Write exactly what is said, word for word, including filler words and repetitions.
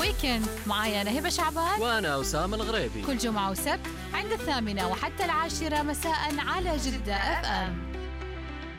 ويكند معايا أنا هبة شعبان وأنا أسامة الغريبي، كل جمعة وسبت عند الثامنة وحتى العاشرة مساء على جدة اف ام.